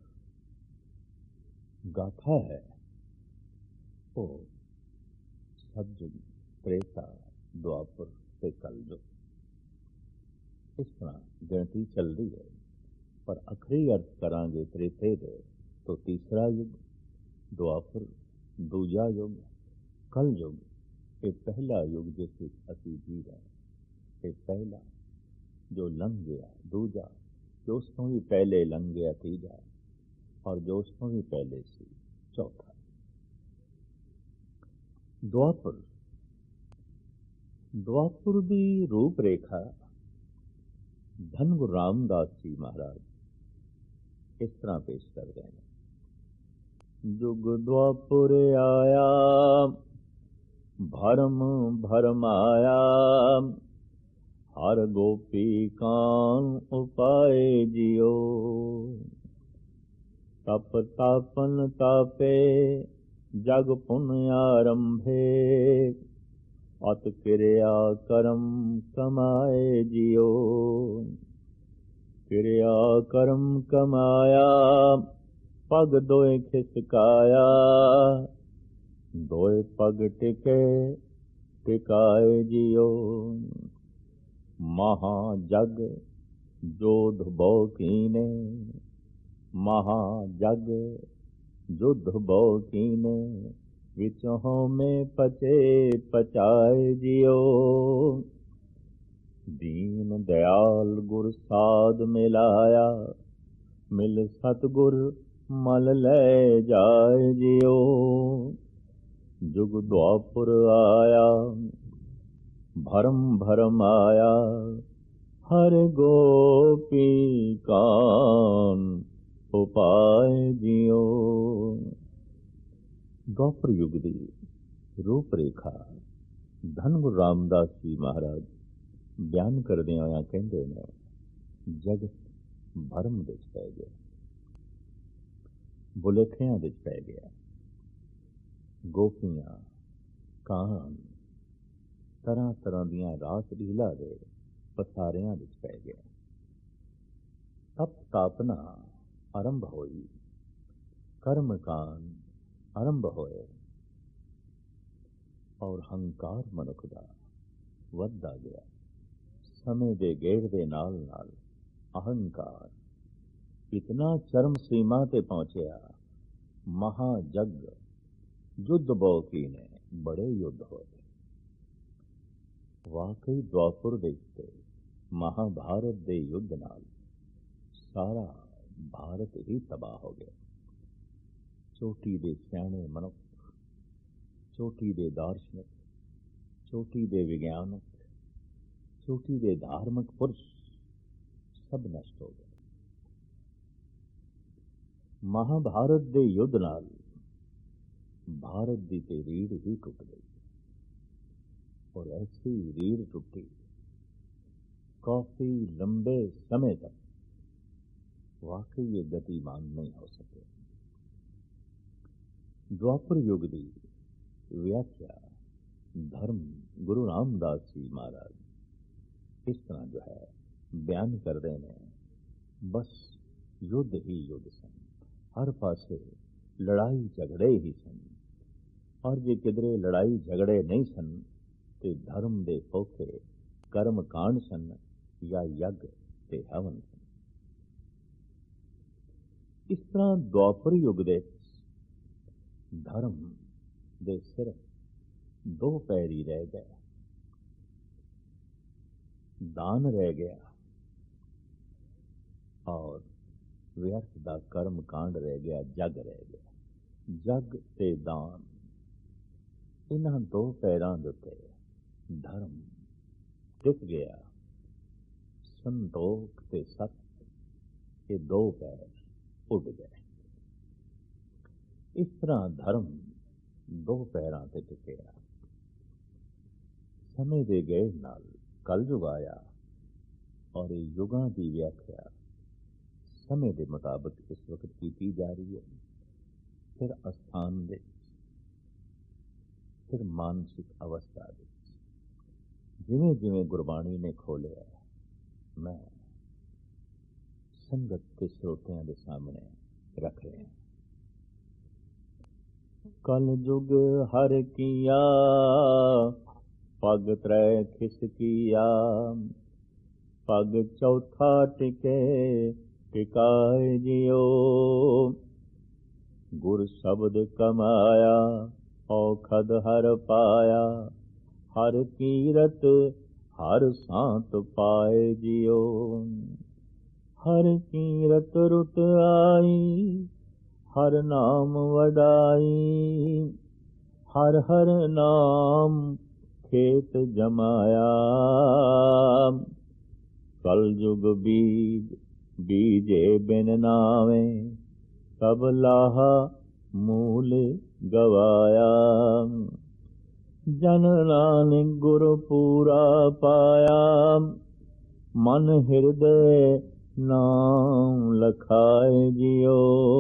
ਗਾਥਾ ਹੈ ਉਹ ਸਤਯੁਗ, ਤ੍ਰੇਤਾ, ਦੁਆਪੁਰ ਤੇ ਕਲਯੁਗ, ਇਸ ਤਰ੍ਹਾਂ ਗਿਣਤੀ ਚੱਲਦੀ ਹੈ। ਪਰ ਅਖਰੀ ਅਰਥ ਕਰਾਂਗੇ ਤ੍ਰੇਤੇ ਦੇ ਤਾਂ ਤੀਸਰਾ ਯੁੱਗ, ਦੁਆਪੁਰ ਦੂਜਾ ਯੁੱਗ, ਕਲਯੁਗ ਇਹ ਪਹਿਲਾ ਯੁੱਗ ਜਿਸ ਵਿੱਚ ਅਸੀਂ ਜੀ ਰਹੇ। ਇਹ ਪਹਿਲਾ ਜੋ ਲੰਘ ਗਿਆ, ਦੂਜਾ ਜੋ ਉਸ ਤੋਂ ਵੀ ਪਹਿਲੇ ਲੰਘ ਗਿਆ, ਤੀਜਾ, ਔਰ ਜੋ ਉਸ ਤੋਂ ਵੀ ਪਹਿਲੇ ਸੀ ਚੌਥਾ। ਦੁਆਪੁਰ, ਦੁਆਪੁਰ ਦੀ ਰੂਪ ਰੇਖਾ ਧੰਨ ਗੁਰੂ ਰਾਮਦਾਸ ਜੀ ਮਹਾਰਾਜ ਇਸ ਤਰ੍ਹਾਂ ਪੇਸ਼ ਕਰਦੇ ਨੇ। ਜੁਗ ਦੁਆਪੁਰ ਆਇਆ ਭਰਮ ਭਰਮਾਇਆ, ਹਰ ਗੋਪੀ ਕਾਨ ਉਪਾਏ ਜਿਉ। ਤਪ ਤਾਪਨ ਤਾਪੇ ਜਗ ਪੁਨ ਆਰੰਭੇ, ਅਤ ਕਿਰਿਆ ਕਰਮ ਕਮਾਏ ਜਿਉ। ਕਿਰਿਆ ਕਰਮ ਕਮਾਇਆ ਪਗ ਦੋਏ ਖਿਸਕਾਇਆ, ਦੋਏ ਪਗ ਟਿਕੇ ਟਿਕਾਏ ਜਿਉ। ਮਹਾ ਜਗ ਜੋਧ ਬਹੁ ਕੀਨੇ, ਮਹਾ ਜਗ ਜੁਧ ਬਹੁ ਕੀਨੇ, ਵਿੱਚ ਹਉਮੈ ਪਚੇ ਪਚਾਏ ਜਿਉ। ਦੀਨ ਦਿਆਲ ਗੁਰ ਸਾਧ ਮਿਲਾਇਆ, ਮਿਲ ਸਤਿਗੁਰ ਮਲ ਲੈ ਜਾਏ ਜਿਉ। जुग द्वापुर आया, भरम भरम आया, हर गोपी कान उपाय जियो। द्वापर युग दी रूप रेखा धन गुरु रामदास जी महाराज ਬਿਆਨ ਕਰਦੇ ਹੋਇਆ ਕਹਿੰਦੇ ਨੇ, ਜਗਤ ਭਰਮ ਵਿੱਚ ਪੈ ਗਿਆ, ਬੁਲੇਖਿਆਂ ਵਿੱਚ ਪੈ ਗਿਆ, ਗੋਪੀਆਂ ਕਾਨ ਤਰ੍ਹਾਂ ਤਰ੍ਹਾਂ ਦੀਆਂ ਰਾਸ ਲੀਲਾ ਦੇ ਪਸਾਰਿਆਂ ਵਿੱਚ ਪੈ ਗਿਆ। ਤਪ ਤਾਪਨਾ ਆਰੰਭ ਹੋਈ, ਕਰਮ ਕਾਂਡ ਆਰੰਭ ਹੋਏ, ਔਰ ਹੰਕਾਰ ਮਨੁੱਖ ਦਾ ਵੱਧਦਾ ਗਿਆ। ਸਮੇਂ ਦੇ ਗੇੜ ਦੇ ਨਾਲ ਨਾਲ ਅਹੰਕਾਰ ਇਤਨਾ ਚਰਮ ਸੀਮਾ ਤੇ ਪਹੁੰਚਿਆ, ਮਹਾਜਗ ਯੁੱਧ ਬਹੁ ਨੇ ਬੜੇ ਯੁੱਧ ਹੋਏ। ਵਾਕਈ ਦੁਆਪੁਰ ਦੇ ਉੱਤੇ ਮਹਾਭਾਰਤ ਦੇ ਯੁੱਧ ਨਾਲ ਸਾਰਾ ਭਾਰਤ ਹੀ ਤਬਾਹ ਹੋ ਗਿਆ। ਚੋਟੀ ਦੇ ਸਿਆਣੇ ਮਨੁੱਖ, ਚੋਟੀ ਦੇ ਦਾਰਸ਼ਨਿਕ, ਚੋਟੀ ਦੇ ਵਿਗਿਆਨਕ, ਚੋਟੀ ਦੇ ਧਾਰਮਿਕ ਪੁਰਸ਼ ਸਭ ਨਸ਼ਟ ਹੋ ਗਏ। ਮਹਾਭਾਰਤ ਦੇ ਯੁੱਧ ਨਾਲ ਭਾਰਤ ਦੀ ਤੇ ਰੀੜ ਹੀ ਟੁੱਟ ਗਈ, ਔਰ ਐਸੀ ਰੀੜ ਟੁੱਟੀ ਕਾਫੀ ਲੰਬੇ ਸਮੇਂ ਤੱਕ ਵਾਕਈ ਇਹ ਗਤੀਮਾਨ ਨਹੀਂ ਹੋ ਸਕੇ। ਦੁਆਪਰ ਯੁੱਗ ਦੀ ਵਿਆਖਿਆ ਧਰਮ ਗੁਰੂ ਰਾਮਦਾਸ ਜੀ ਮਹਾਰਾਜ ਇਸ ਤਰ੍ਹਾਂ ਜੋ ਹੈ ਬਿਆਨ ਕਰਦੇ ਨੇ, ਬਸ ਯੁੱਧ ਹੀ ਯੁੱਧ ਸਨ, ਹਰ ਪਾਸੇ ਲੜਾਈ ਝਗੜੇ ਹੀ ਸਨ, ਔਰ ਜੇ ਕਿਧਰੇ ਲੜਾਈ ਝਗੜੇ ਨਹੀਂ ਸਨ ਤੇ ਧਰਮ ਦੇ ਫੋਕੇ ਕਰਮ ਕਾਂਡ ਸਨ ਜਾਂ ਯੱਗ ਤੇ ਹਵਨ ਸਨ। ਇਸ ਤਰ੍ਹਾਂ ਦੁਆਪਰ ਯੁੱਗ ਦੇ ਧਰਮ ਦੇ ਸਿਰਫ ਦੋ ਪੈਰ ਹੀ ਰਹਿ ਗਏ, ਦਾਨ ਰਹਿ ਗਿਆ ਔਰ ਵਿਅਰਥ ਦਾ ਕਰਮ ਕਾਂਡ ਰਹਿ ਗਿਆ, ਜਗ ਰਹਿ ਗਿਆ। ਜਗ ਤੇ ਦਾਨ, ਇਹਨਾਂ ਦੋ ਪੈਰਾਂ ਦੇ ਉੱਤੇ ਧਰਮ ਟਿਕ ਗਿਆ। ਸੰਤੋਖ ਤੇ ਸਤ, ਇਹ ਦੋ ਪੈਰ ਉੱਡ ਗਏ। ਇਸ ਤਰ੍ਹਾਂ ਧਰਮ ਦੋ ਪੈਰਾਂ ਤੇ ਟਿਕਿਆ। ਸਮੇਂ ਦੇ ਗੇੜ ਨਾਲ ਕਲਯੁਗ ਆਇਆ, ਔਰ ਇਹ ਯੁਗਾਂ ਦੀ ਵਿਆਖਿਆ ਸਮੇਂ ਦੇ ਮੁਤਾਬਕ ਇਸ ਵਕਤ ਕੀਤੀ ਜਾ ਰਹੀ ਹੈ। ਫਿਰ ਅਸਥਾਨ ਵਿੱਚ, ਫਿਰ ਮਾਨਸਿਕ ਅਵਸਥਾ ਵਿੱਚ, ਜਿਵੇਂ ਜਿਵੇਂ ਗੁਰਬਾਣੀ ਨੇ ਖੋਲਿਆ, ਮੈਂ ਸੰਗਤ ਤੇ ਸਰੋਤਿਆਂ ਦੇ ਸਾਹਮਣੇ ਰੱਖ ਰਿਹਾ। ਕਲ ਜੁਗ ਹਰ ਕੀਆ, ਪਗ ਤ੍ਰੈ ਖਿਸਕੀਆ, ਪਗ ਚੌਥਾ ਟਿਕੇ ਟਿਕਾਏ ਜਿਉ। ਗੁਰ ਸ਼ਬਦ ਕਮਾਇਆ, ਔਖਦ ਹਰ ਪਾਇਆ, ਹਰ ਕੀਰਤ ਹਰ ਸਾਂਤ ਪਾਏ ਜਿਉ। ਹਰ ਕੀਰਤ ਰੁਤ ਆਈ, ਹਰ ਨਾਮ ਵਡਾਈ, ਹਰ ਹਰ ਨਾਮ ਖੇਤ ਜਮਾਇਆ। ਕਲ ਜੁਗ ਬੀਜ ਬੀਜੇ ਬਿਨ ਨਾਵੇ, ਸਭ ਲਾਹਾ ਮੂਲ ਗਵਾਇਆ। ਜਨ ਨਾਨਕ ਗੁਰ ਪੂਰਾ ਪਾਇਆ, ਮਨ ਹਿਰਦੇ ਨਾਮ ਲਖਾਏ ਜਿਉ।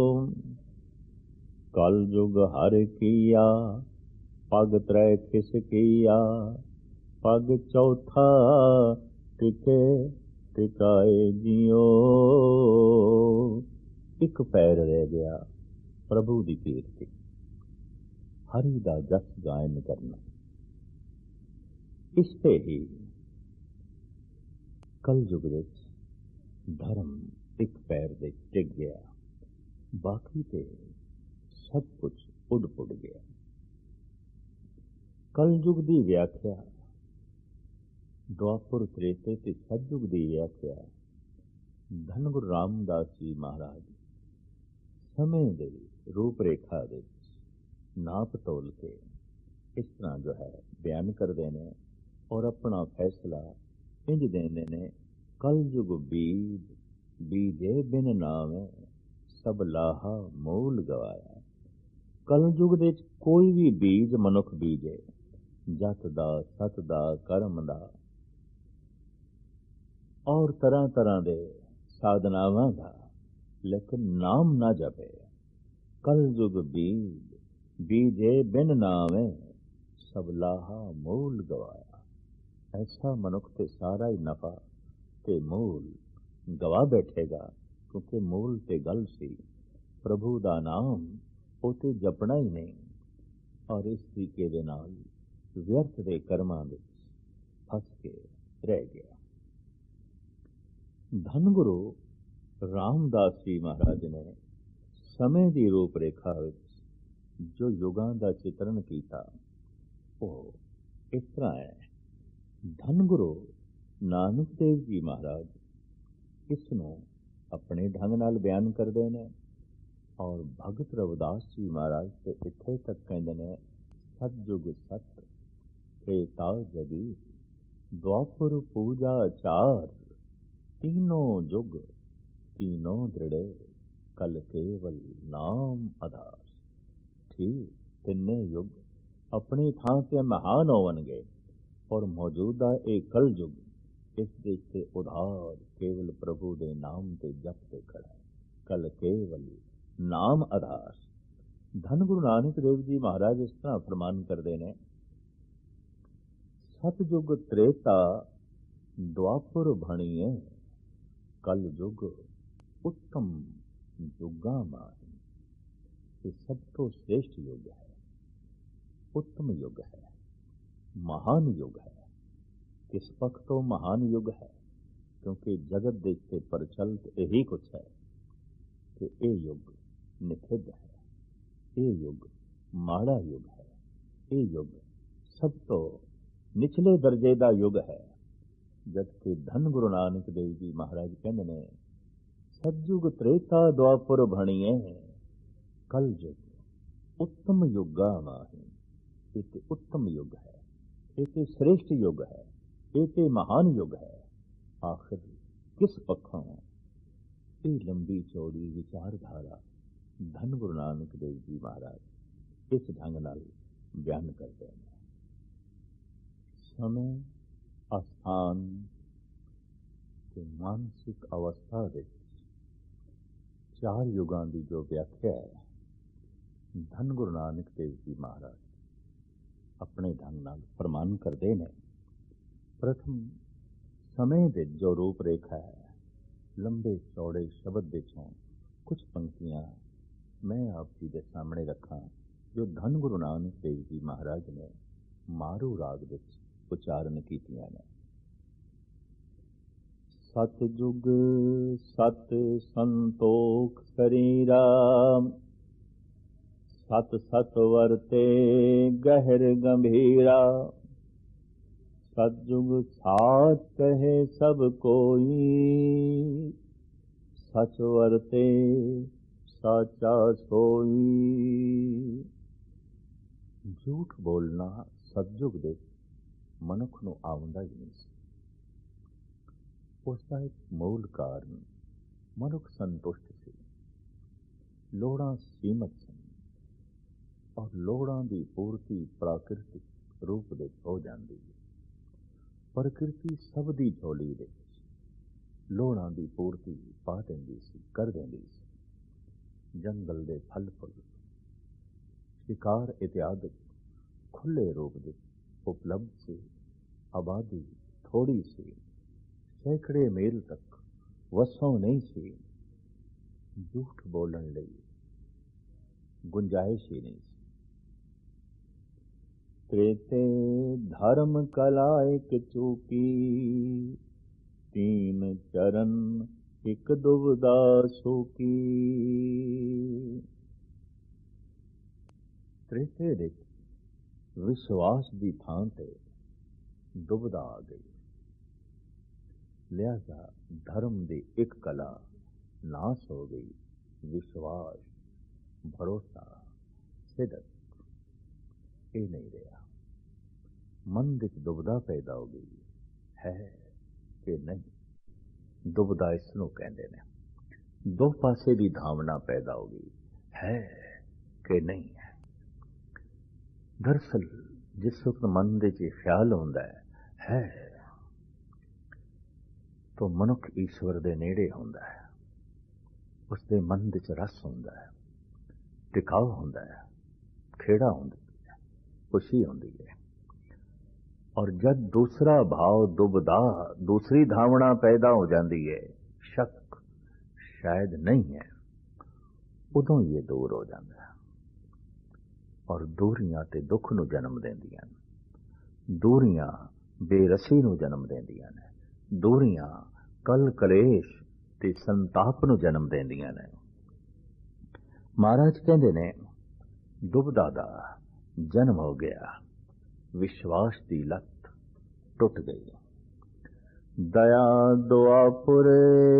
ਕਲ ਜੁਗ ਹਰ ਕੀਆ, ਪਗ ਤ੍ਰੈ ਖਿਸਕੀਆ, ਪਗ ਚੌਥਾ ਟਿਕੇ ਟਿਕਾਏ ਜਿਉ। ਇੱਕ ਪੈਰ ਰਹਿ ਗਿਆ, ਪ੍ਰਭੂ ਦੀ ਕੀਰਤੀ, ਹਰੀ ਦਾ ਜਸ ਗਾਇਨ ਕਰਨਾ। ਇਸ ਤੇ ਹੀ ਕਲਯੁਗ ਵਿੱਚ ਧਰਮ ਇੱਕ ਪੈਰ ਦੇ ਟਿਕ ਗਿਆ, ਬਾਕੀ ਤੇ ਸਭ ਕੁਝ ਉੱਡ ਪੁੱਡ ਗਿਆ। ਕਲਯੁਗ ਦੀ ਵਿਆਖਿਆ ਦੁਆਪੁਰ, ਤ੍ਰੇਤੇ ਤੇ ਸਤਯੁਗ ਦੀ ਵਿਆਖਿਆ ਧੰਨ ਗੁਰੂ ਰਾਮਦਾਸ ਜੀ ਮਹਾਰਾਜ ਸਮੇਂ ਦੇ ਰੂਪ ਰੇਖਾ ਵਿੱਚ ਨਾਪ ਤੋਲ ਕੇ ਇਸ ਤਰ੍ਹਾਂ ਜੋ ਹੈ ਬਿਆਨ ਕਰਦੇ ਨੇ ਔਰ ਆਪਣਾ ਫੈਸਲਾ ਇੰਜ ਦਿੰਦੇ ਨੇ, ਕਲਯੁਗ ਬੀਜ ਬੀਜੇ ਬਿਨ ਨਾਵੇਂ ਸਭ ਲਾਹਾ ਮੂਲ ਗਵਾਇਆ। ਕਲਯੁਗ ਦੇ ਵਿੱਚ ਕੋਈ ਵੀ ਬੀਜ ਮਨੁੱਖ ਬੀਜੇ, ਜਤ ਦਾ, ਸਤ ਦਾ, ਕਰਮ ਦਾ ਔਰ ਤਰ੍ਹਾਂ ਤਰ੍ਹਾਂ ਦੇ ਸਾਧਨਾਵਾਂ ਦਾ, ਲੇਕਿਨ ਨਾਮ ਨਾ ਜਪੇ। ਕਲਯੁਗ ਬੀਜ ਬੀਜੇ ਬਿਨ ਨਾਵੇਂ ਸਭ ਲਾਹਾ ਮੂਲ ਗਵਾਇਆ। ਐਸਾ ਮਨੁੱਖ ਤੇ ਸਾਰਾ ਹੀ ਨਫਾ ਤੇ ਮੂਲ ਗਵਾ ਬੈਠੇਗਾ, ਕਿਉਂਕਿ ਮੂਲ ਤੇ ਗੱਲ ਸੀ ਪ੍ਰਭੂ ਦਾ ਨਾਮ, ਉਹ ਤੇ ਜਪਣਾ ਹੀ ਨਹੀਂ, ਔਰ ਇਸ ਤਰੀਕੇ ਦੇ ਨਾਲ ਵਿਅਰਥ ਦੇ ਕਰਮਾਂ ਵਿੱਚ ਫਸ ਕੇ ਰਹਿ ਗਿਆ। ਧੰਨ ਗੁਰੂ ਰਾਮਦਾਸ ਜੀ ਮਹਾਰਾਜ ਨੇ ਸਮੇਂ ਦੀ ਰੂਪ ਰੇਖਾ ਵਿੱਚ ਜੋ ਯੁਗਾਂ ਦਾ ਚਿਤਰਨ ਕੀਤਾ, ਉਹ ਇਸ ਤਰ੍ਹਾਂ ਹੈ। ਧੰਨ ਗੁਰੂ ਨਾਨਕ ਦੇਵ ਜੀ ਮਹਾਰਾਜ ਇਸ ਨੂੰ ਆਪਣੇ ਢੰਗ ਨਾਲ ਬਿਆਨ ਕਰਦੇ ਨੇ, ਔਰ ਭਗਤ ਰਵਿਦਾਸ ਜੀ ਮਹਾਰਾਜ ਤੇ ਇੱਥੇ ਤੱਕ ਕਹਿੰਦੇ ਨੇ, ਸਤਜੁਗ ਸਤ ਤ੍ਰੇਤਾ ਜਗੀ ਦੁਆਪਰ ਪੂਜਾ ਚਾਰ, तीनों जुग तीनों दृढ़े कल केवल नाम आधार। ठीक, तिन्ने युग अपनी थां से महान होवणगे और मौजूदा एक कल युग इस देश से उधार केवल प्रभु दे नाम ते जप ते खड़ा है। कल केवल नाम आधार। धन गुरु नानक देव जी महाराज इस तरह फरमान करते हैं, सतयुग त्रेता द्वापर भणीए कल युग उत्तम युगा माही। ये सब तो श्रेष्ठ युग है, उत्तम युग है, महान युग है। किस पक्ष तो महान युग है, क्योंकि जगत देखते प्रचलित यही कुछ है कि ये युग निषिद्ध है, ये युग माड़ा युग है, ये युग सब तो निचले दर्जे का युग है। जबकि धन गुरु नानक देव जी महाराज कहते ने, सतयुग त्रेता द्वापर भणीए कल युग उत्तम युगा माही। एक उत्तम युग है, एक श्रेष्ठ युग है, एक महान युग है। आखिर किस पक्षों ये लंबी चौड़ी विचारधारा धन गुरु नानक देव जी महाराज इस ढंग नाल बयान करते हैं। समय अस्थान ते मानसिक अवस्था विच चार युगां की जो व्याख्या है, धन गुरु नानक देव जी महाराज अपने ढंग नाल फरमान करते हैं। प्रथम समय दे जो रूप रेखा है, लंबे चौड़े शब्द विचों कुछ पंक्तियां मैं आप जी के सामने रखा, जो धन गुरु नानक देव जी महाराज ने मारू राग विच उच्चारण कीतियां ने। सतयुग सत संतोख शरीरा, सत सत वरते गहर गंभीरा। सतयुग साच कहे सब कोई, सच वरते साचा सोई। झूठ बोलना सतयुग दे मनुख ਨੂੰ ਆਉਂਦਾ ਹੀ ਨਹੀਂ ਸੀ। ਉਸ ਦਾ ਇੱਕ ਮੂਲ ਕਾਰਨ ਮਨੁੱਖ ਸੰਤੁਸ਼ਟ ਸੀ, ਲੋੜਾਂ ਸੀਮਤ ਸਨ, ਔਰ ਲੋੜਾਂ ਦੀ ਪੂਰਤੀ ਪ੍ਰਾਕਿਰਤਿਕ ਰੂਪ ਵਿੱਚ ਹੋ ਜਾਂਦੀ ਹੈ। ਪ੍ਰਕਿਰਤੀ ਸਭ ਦੀ ਝੋਲੀ ਵਿੱਚ ਲੋੜਾਂ ਦੀ ਪੂਰਤੀ ਪਾ ਦਿੰਦੀ ਸੀ, ਕਰ ਦਿੰਦੀ ਸੀ। ਜੰਗਲ ਦੇ ਫਲ ਫੁੱਲ, ਸ਼ਿਕਾਰ ਇਤਿਆਦਿਕ ਖੁੱਲੇ ਰੂਪ ਵਿੱਚ ਉਪਲਬਧ ਸੀ। ਆਬਾਦੀ ਥੋੜੀ ਸੀ, ਸੈਂਕੜੇ ਮੀਲ ਤੱਕ ਵਸੋਂ ਨਹੀਂ ਸੀ। ਝੂਠ ਬੋਲਣ ਲਈ ਗੁੰਜਾਇਸ਼ ਹੀ ਨਹੀਂ ਸੀ। त्रेते धर्म कला एक चूकी, तीन चरण एक दुविधा सूकी। त्रेते दे विश्वास की थां ते दुविधा आ गई, लिहाजा धर्म की एक कला नाश हो गई। विश्वास, भरोसा, सिदक ये नहीं रहा। ਮਨ ਵਿੱਚ ਦੁਬਦਾ ਪੈਦਾ ਹੋ ਗਈ ਹੈ ਕਿ ਨਹੀਂ। ਦੁਬਦਾ ਇਸ ਨੂੰ ਕਹਿੰਦੇ ਨੇ। ਦੋ ਪਾਸੇ ਦੀ ਧਾਵਨਾ ਪੈਦਾ ਹੋ ਗਈ ਹੈ ਕਿ ਨਹੀਂ ਹੈ। ਦਰਅਸਲ ਜਿਸ ਵਕਤ ਮਨ ਦੇ ਚ ਖਿਆਲ ਹੁੰਦਾ ਹੈ ਤਾਂ ਮਨੁੱਖ ਈਸ਼ਵਰ ਦੇ ਨੇੜੇ ਹੁੰਦਾ ਹੈ। ਉਸਦੇ ਮਨ ਦੇ ਚ ਰਸ ਹੁੰਦਾ ਹੈ, ਟਿਕਾਉ ਹੁੰਦਾ ਹੈ, ਖੇੜਾ ਹੁੰਦੀ ਹੈ, ਖੁਸ਼ੀ ਹੁੰਦੀ ਹੈ। ਔਰ ਜਦ ਦੂਸਰਾ ਭਾਵ ਦੁਬਦਾ, ਦੂਸਰੀ ਧਾਵਨਾ ਪੈਦਾ ਹੋ ਜਾਂਦੀ ਹੈ, ਸ਼ੱਕ ਸ਼ਾਇਦ ਨਹੀਂ ਹੈ, ਉਦੋਂ ਇਹ ਦੂਰ ਹੋ ਜਾਂਦਾ ਹੈ। ਔਰ ਦੂਰੀਆਂ ਤੇ ਦੁੱਖ ਨੂੰ ਜਨਮ ਦਿੰਦੀਆਂ ਨੇ, ਦੂਰੀਆਂ ਬੇਰਸੀ ਨੂੰ ਜਨਮ ਦਿੰਦੀਆਂ ਨੇ, ਦੂਰੀਆਂ ਕਲ ਕਲੇਸ਼ ਤੇ ਸੰਤਾਪ ਨੂੰ ਜਨਮ ਦਿੰਦੀਆਂ ਨੇ। ਮਹਾਰਾਜ ਕਹਿੰਦੇ ਨੇ ਦੁਬਦਾ ਦਾ ਜਨਮ ਹੋ ਗਿਆ, ਵਿਸ਼ਵਾਸ ਦੀ ਲੱਤ ਟੁੱਟ ਗਈ। ਦਇਆ ਦੁਆਪੁਰੇ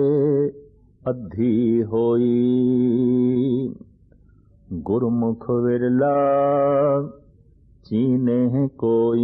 ਅੱਧੀ ਹੋਈ, ਗੁਰਮੁਖ ਵਿਰਲਾ ਚੀਨੇ ਕੋਈ।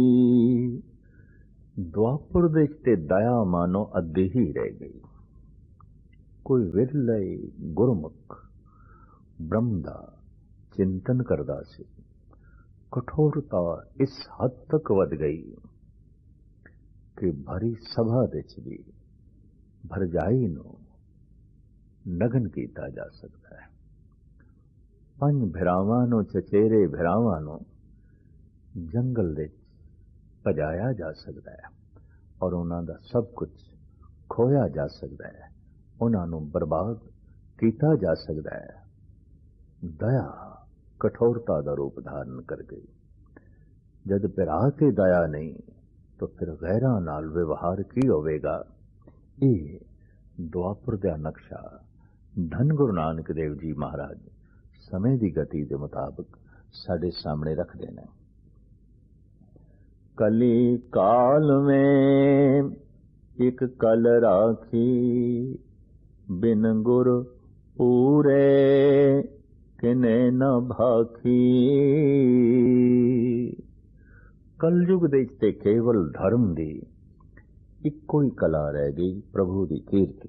ਦੁਆਪੁਰ ਦੇ ਤੇ ਦਇਆ ਮਾਨੋ ਅੱਧੀ ਹੀ ਰਹਿ ਗਈ। ਕੋਈ ਵਿਰਲੇ ਗੁਰਮੁਖ ਬ੍ਰਹਮ ਦਾ ਚਿੰਤਨ ਕਰਦਾ ਸੀ। ਕਠੋਰਤਾ ਇਸ ਹੱਦ ਤੱਕ ਵੱਧ ਗਈ ਕਿ ਭਰੀ ਸਭਾ ਵਿੱਚ ਵੀ ਭਰਜਾਈ ਨੂੰ ਨਗਨ ਕੀਤਾ ਜਾ ਸਕਦਾ ਹੈ। ਪੰਜ ਭਰਾਵਾਂ ਨੂੰ, ਚਚੇਰੇ ਭਰਾਵਾਂ ਨੂੰ ਜੰਗਲ ਵਿੱਚ ਭਜਾਇਆ ਜਾ ਸਕਦਾ ਹੈ ਔਰ ਉਹਨਾਂ ਦਾ ਸਭ ਕੁਝ ਖੋਇਆ ਜਾ ਸਕਦਾ ਹੈ, ਉਹਨਾਂ ਨੂੰ ਬਰਬਾਦ ਕੀਤਾ ਜਾ ਸਕਦਾ ਹੈ। ਦਇਆ ਕਠੋਰਤਾ ਦਾ ਰੂਪ ਧਾਰਨ ਕਰ ਗਈ। ਜਦ ਭਰਾ ਤੇ ਦਇਆ ਨਹੀਂ ਤਾਂ ਫਿਰ ਗੈਰਾਂ ਨਾਲ ਵਿਵਹਾਰ ਕੀ ਹੋਵੇਗਾ। ਇਹ ਦੁਆਪੁਰ ਦਾ ਨਕਸ਼ਾ ਧੰਨ ਗੁਰੂ ਨਾਨਕ ਦੇਵ ਜੀ ਮਹਾਰਾਜ ਸਮੇਂ ਦੀ ਗਤੀ ਦੇ ਮੁਤਾਬਕ ਸਾਡੇ ਸਾਹਮਣੇ ਰੱਖਦੇ ਨੇ। ਕਲੀ ਕਾਲ में एक कल राखी, बिन गुर पूरे किने न भाखी। कलयुग ਦੇ ਤੇ ਕੇਵਲ ਧਰਮ ਦੀ ਇੱਕੋ ਹੀ ਕਲਾ ਰਹਿ ਗਈ, ਪ੍ਰਭੂ ਦੀ ਕੀਰਤੀ।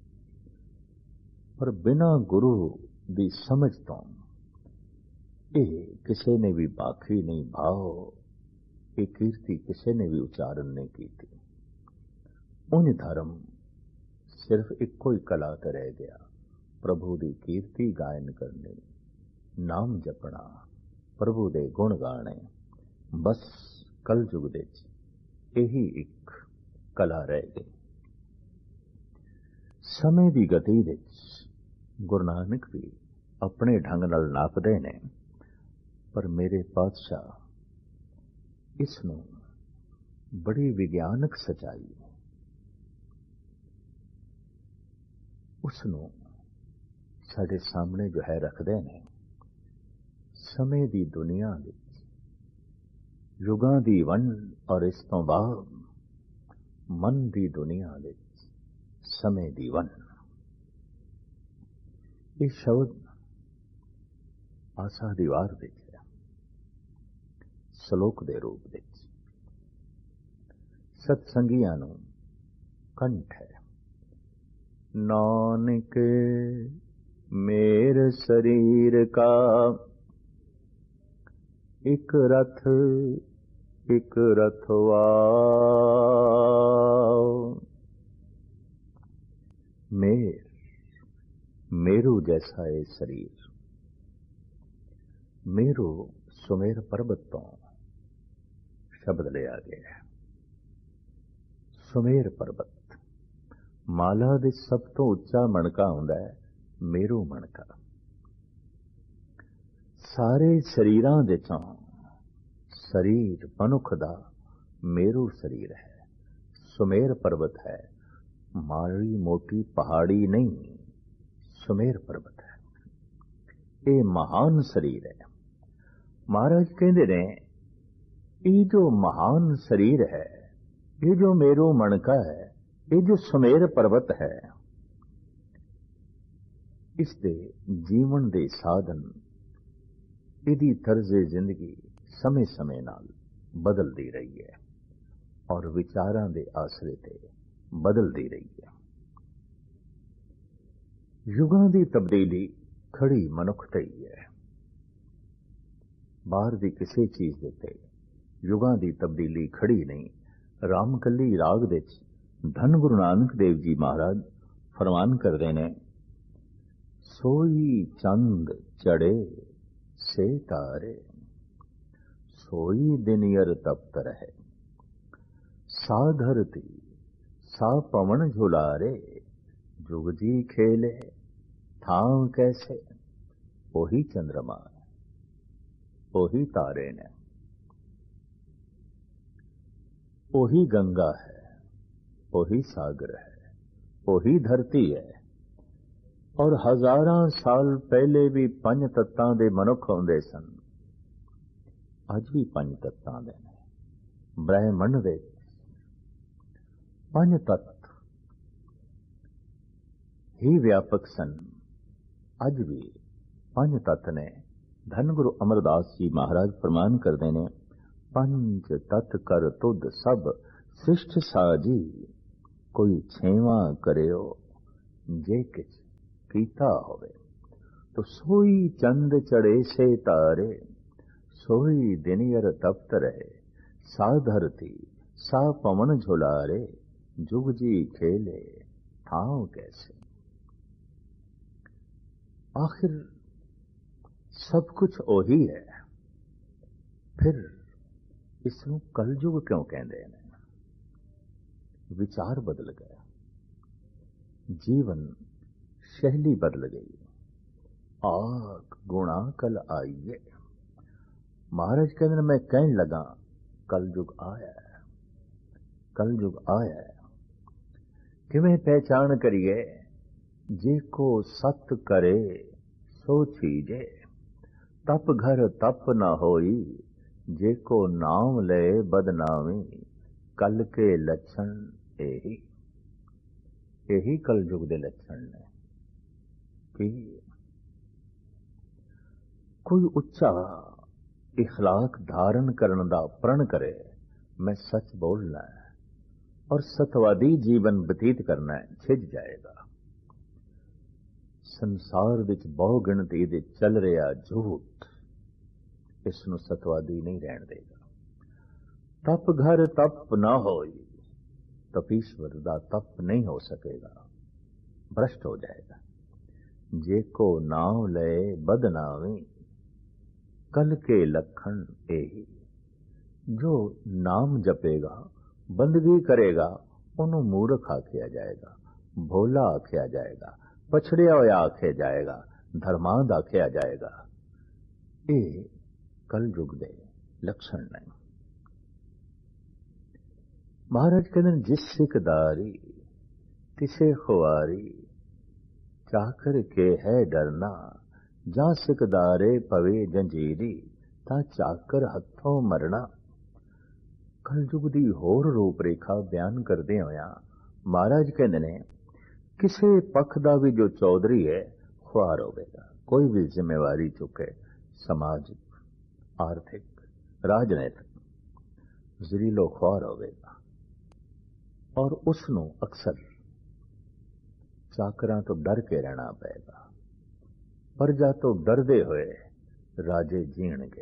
ਪਰ ਬਿਨਾਂ ਗੁਰੂ ਦੀ ਸਮਝ ਤੋਂ ਇਹ ਕਿਸੇ ਨੇ ਵੀ ਬਾਖੀ ਨਹੀਂ ਭਾਓ, ਇਹ ਕੀਰਤੀ ਕਿਸੇ ਨੇ ਵੀ ਉਚਾਰਨ ਨਹੀਂ ਕੀਤੀ। ਉਂਝ ਧਰਮ ਸਿਰਫ ਇੱਕੋ ਹੀ ਕਲਾ ਤੇ ਰਹਿ ਗਿਆ, ਪ੍ਰਭੂ ਦੀ ਕੀਰਤੀ ਗਾਇਨ ਕਰਨੀ, ਨਾਮ ਜਪਣਾ, ਪ੍ਰਭੂ ਦੇ ਗੁਣ ਗਾਣੇ। ਬਸ ਕਲਯੁਗ ਦੇ ਵਿੱਚ ਇਹੀ ਇੱਕ ਕਲਾ ਰਹਿ ਗਈ। ਸਮੇਂ ਦੀ ਗਤੀ ਵਿੱਚ ਗੁਰੂ ਨਾਨਕ ਵੀ ਆਪਣੇ ਢੰਗ ਨਾਲ ਨਾਪਦੇ ਨੇ, ਪਰ ਮੇਰੇ ਪਾਤਸ਼ਾਹ ਇਸ ਨੂੰ ਬੜੀ ਵਿਗਿਆਨਕ ਸਚਾਈ, ਉਸ ਨੂੰ ਸਾਡੇ ਸਾਹਮਣੇ ਜੋ ਹੈ ਰੱਖਦੇ ਨੇ। ਸਮੇਂ ਦੀ ਦੁਨੀਆ ਵਿੱਚ ਯੁਗਾਂ ਦੀ ਵੰਡ ਔਰ ਇਸ ਤੋਂ ਬਾਅਦ ਮਨ ਦੀ ਦੁਨੀਆ ਵਿੱਚ ਸਮੇਂ ਦੀ ਵੰਡ। ਇਹ ਸ਼ਬਦ ਆਸਾ ਦੀ ਵਾਰ ਵਿੱਚ ਹੈ, ਸ਼ਲੋਕ ਦੇ ਰੂਪ ਵਿੱਚ। ਸਤਸੰਗੀਆਂ ਨੂੰ ਕੰਠ ਹੈ। ਨਾਨਕ ਮੇਰ ਸਰੀਰ ਕਾ ਇੱਕ ਰਥ ਇੱਕ ਰਥਵਾ। ਮੇਰ मेरू जैसा है शरीर। मेरू सुमेर पर्वत तो शब्द लिया गया है। सुमेर पर्वत माला दे सब तो उच्चा मणका हुंदा है मेरू मणका। सारे शरीरां दे चों शरीर मनुख दा मेरू शरीर है, सुमेर पर्वत है। माड़ी मोटी पहाड़ी नहीं, सुमेर पर्वत है। ये महान शरीर है। महाराज कहते ने ये जो महान शरीर है, ये जो मेरो मणका है, ये जो सुमेर पर्वत है, इसके जीवन दे साधन, इदी तर्जे जिंदगी समय समय नाल ਬਦਲਦੀ ਰਹੀ ਹੈ ਔਰ ਵਿਚਾਰਾਂ ਦੇ ਆਸਰੇ ਤੇ ਬਦਲਦੀ ਰਹੀ ਹੈ। ਯੁਗਾਂ ਦੀ ਤਬਦੀਲੀ ਖੜੀ ਮਨੁੱਖ ਤੇ ਹੀ ਹੈ। ਬਾਹਰ ਦੀ ਕਿਸੇ ਚੀਜ਼ ਦੇ ਉੱਤੇ ਯੁਗਾਂ ਦੀ ਤਬਦੀਲੀ ਖੜੀ ਨਹੀਂ। ਰਾਮਕਲੀ ਰਾਗ ਵਿੱਚ ਧੰਨ ਗੁਰੂ ਨਾਨਕ ਦੇਵ ਜੀ ਮਹਾਰਾਜ ਫਰਮਾਨ ਕਰਦੇ ਨੇ, ਸੋਈ ਚੰਦ ਚੜੇ ਸੇ ਤਾਰੇ, ਸੋਈ ਦਿਨਯਰ ਤਪਤ ਰਹੇ, ਸਾ ਧਰਤੀ ਸਾ ਪਵਨ ਝੁਲਾਰੇ, जुग जी खेले थाम कैसे। ਉਹੀ ਚੰਦਰਮਾ ਹੈ, ਉਹੀ ਤਾਰੇ ਨੇ, ਉਹੀ ਗੰਗਾ ਹੈ, ਉਹੀ ਸਾਗਰ ਹੈ, ਉਹੀ ਧਰਤੀ ਹੈ। ਔਰ ਹਜ਼ਾਰਾਂ ਸਾਲ ਪਹਿਲੇ ਵੀ ਪੰਜ ਤੱਤਾਂ ਦੇ ਮਨੁੱਖ ਹੁੰਦੇ ਸਨ, ਅੱਜ ਵੀ ਪੰਜ ਤੱਤਾਂ ਦੇ ਨੇ। ਬ੍ਰਹਿਮੰਡ ਦੇ ਪੰਜ ਤੱਤ ਹੀ ਵਿਆਪਕ ਸਨ, ਅੱਜ ਵੀ ਪੰਜ ਤੱਤ ਨੇ। ਧੰਨ ਗੁਰੂ ਅਮਰਦਾਸ ਜੀ ਮਹਾਰਾਜ ਫਰਮਾਨ ਕਰਦੇ ਨੇ, ਪੰਜ ਤੱਤ ਕਰ ਤੁਧ ਸਭ ਸ੍ਰਿਸ਼ਟ ਸਾਜੀ, ਕੋਈ ਛੇਵਾਂ ਕਰਿਓ ਜੇ ਕਿਛ ਕੀਤਾ ਹੋਵੇ। ਤੋ ਸੋਈ ਚੰਦ ਚੜੇ ਸੇ ਤਾਰੇ, सोई दिनयर तप्त रहे, सा धरती सा पवन झुलारे, जुग जी खेले थाव कैसे। आखिर सब कुछ ओही है, फिर इसनूं कलयुग क्यों कहते हैं। विचार बदल गया, जीवन शैली बदल गई। आग गुणा कल आइए, महाराज कहते मैं कहन लगा कलयुग आया है, कलयुग आया है। किवें पहचान करिए, जे को सत करे सो छीजे, तप घर तप न होई, जे को नाम ले बदनामी, कल के लक्षण यही यही कलयुग के लक्षण ने। कि कोई उच्चा इखलाक धारण करने का प्रण करे, मैं सच बोलना है और सतवादी जीवन बतीत करना है, छिज जाएगा। संसार विच बहु गिणती दे चल रहा झूठ, इसनूं सतवादी नहीं रहन देगा। तप घर तप ना होई, तपीश्वर दा तप नहीं हो सकेगा, भ्रष्ट हो जाएगा। जे को नाम ले बदनामी, कल के लक्षण यही। जो नाम जपेगा, बंदगी करेगा, उन्हों मूर्ख आख्या जाएगा, भोला आख्या जाएगा, पछड़िया होया आख्या जाएगा, धर्मांध आख्या जाएगा। ये कलयुग दे लक्षण ने। महाराज कहते जिस सिकदारी तिसे खुआरी, चाकर के है डरना, जा सिकदारे पवे जंजीरी, ता चाकर हथों मरना। कलयुग दी होर रूप रेखा बयान करदे होया महाराज कहंदे ने, किसे पक्ष दा भी जो चौधरी है खुआर होवेगा। कोई भी जिम्मेवारी चुके, समाजिक, आर्थिक, राजनैतिक, जरीलो खुआर होवेगा। और उसनों अक्सर चाकरां तो डर के रहना पेगा। प्रजा तो डरदे हुए राजे जीणगे।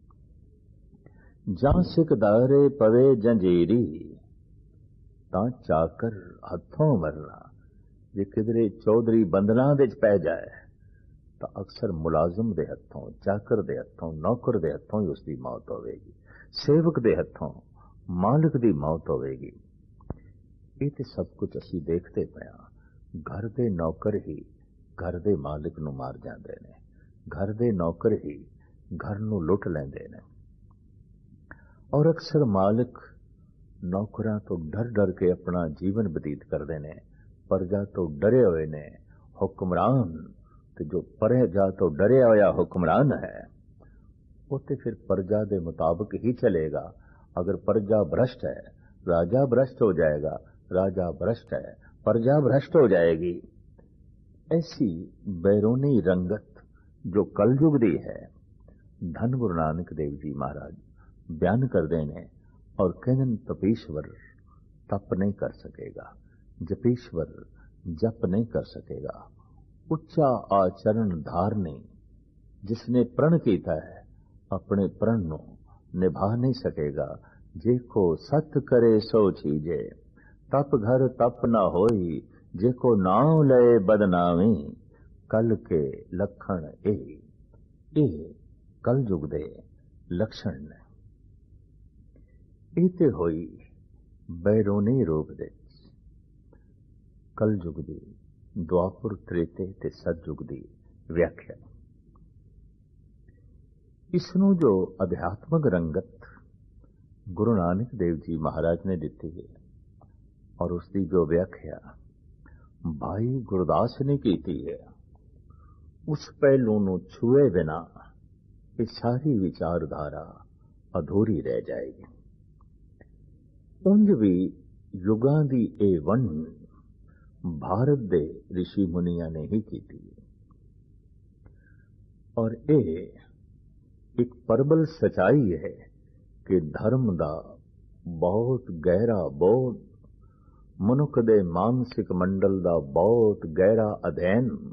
जां सिकदारे पवे जंजीरी, तां चाकर हथों मरना। जे किधरे चौधरी बंधना दे पै जाए तो अक्सर मुलाजम दे हथों, चाकर दे हथों, नौकर दे हथों ही उसकी मौत होवेगी, सेवक दे हथों, मालिक दी मौत होवेगी। ये तो सब कुछ असी देखते पे हां। घर दे नौकर ही घर दे मालिक नूं मार जांदे ने, घर दे नौकर ही घर नूं लुट लैंदे ने। और अक्सर मालिक नौकरां तो डर डर के अपना जीवन बतीत करते हैं। प्रजा तो डरे हुए ने हुक्मरान, तो जो प्रजा तो डरिया होया हुक्मरान है वो तो फिर प्रजा के मुताबिक ही चलेगा। अगर प्रजा भ्रष्ट है, राजा भ्रष्ट हो जाएगा, राजा भ्रष्ट है, प्रजा भ्रष्ट हो जाएगी। ऐसी बैरूनी रंगत जो कलयुग दी है, धन गुरु नानक देव जी महाराज ਬਿਆਨ ਕਰਦੇ ਨੇ ਔਰ ਕਹਿੰਦੇ ਨੇ ਤਪੀਸ਼ਵਰ ਤਪ ਨਹੀਂ ਕਰ ਸਕੇਗਾ, ਜਪੀਸ਼ਵਰ ਜਪ ਨਹੀਂ ਕਰ ਸਕੇਗਾ। ਉੱਚਾ ਆਚਰਨ ਧਾਰਨੀ, ਜਿਸਨੇ ਪ੍ਰਣ ਕੀਤਾ ਹੈ ਆਪਣੇ ਪ੍ਰਣ ਨੂੰ ਨਿਭਾ ਨਹੀਂ ਸਕੇਗਾ। ਜੇਕੋ ਸਤ ਕਰੇ ਸੋ ਚੀਜੇ, ਤਪ ਘਰ ਤਪ ਨਾ ਹੋਈ, ਜੇਕੋ ਨਾਮ ਲਏ ਬਦਨਾਮੀ, ਕਲ ਕੇ ਲਖਣ ਇਹ ਕਲ ਯੁਗ ਦੇ ਲਕਸ਼ਣ ਨੇ। ਇਹ ਤੇ ਹੋਈ ਬੈਰੋਨੀ ਰੂਪ ਦੇ ਕਲ ਯੁਗ ਦੀ, ਦੁਆਪੁਰ ਤ੍ਰੇਤੇ ਤੇ ਸਤਯੁਗ ਦੀ ਵਿਆਖਿਆ। ਇਸ ਨੂੰ ਜੋ ਅਧਿਆਤਮਕ ਰੰਗਤ ਗੁਰੂ ਨਾਨਕ ਦੇਵ ਜੀ ਮਹਾਰਾਜ ਨੇ ਦਿੱਤੀ ਹੈ ਔਰ ਉਸ ਦੀ ਜੋ ਵਿਆਖਿਆ ਭਾਈ ਗੁਰਦਾਸ ਨੇ ਕੀਤੀ ਹੈ, ਉਸ ਪਹਿਲੂ ਨੂੰ ਛੂਏ ਬਿਨਾ ਇਹ ਸਾਰੀ ਵਿਚਾਰਧਾਰਾ ਅਧੂਰੀ ਰਹਿ ਜਾਏਗੀ। ਉਂਝ ਵੀ ਯੁਗਾਂ ਦੀ ਇਹ ਵੰਡ ਭਾਰਤ ਦੇ ਰਿਸ਼ੀ ਮੁਨੀਆਂ ਨੇ ਹੀ ਕੀਤੀ ਔਰ ਇਹ ਇੱਕ ਪ੍ਰਬਲ ਸਚਾਈ ਹੈ ਕਿ ਧਰਮ ਦਾ ਬਹੁਤ ਗਹਿਰਾ, ਬਹੁਤ ਮਨੁੱਖ ਦੇ ਮਾਨਸਿਕ ਮੰਡਲ ਦਾ ਬਹੁਤ ਗਹਿਰਾ ਅਧਿਐਨ